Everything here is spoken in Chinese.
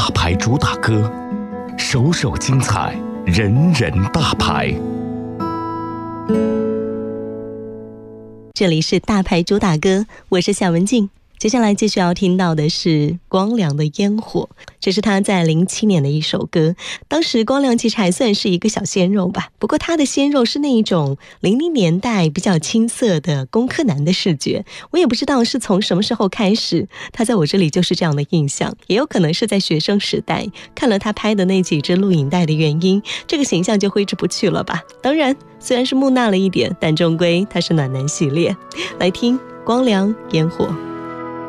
大牌主打歌，首首精彩，人人大牌。 这里是大牌主打歌，我是夏文静。接下来继续要听到的是光良的《烟火》，这是他在07年的一首歌。当时光良其实还算是一个小鲜肉吧，不过他的鲜肉是那一种00年代比较青涩的工科男的视觉。我也不知道是从什么时候开始，他在我这里就是这样的印象，也有可能是在学生时代看了他拍的那几支录影带的原因，这个形象就挥之不去了吧。当然虽然是木讷了一点，但终归他是暖男系列。来听光良《烟火》。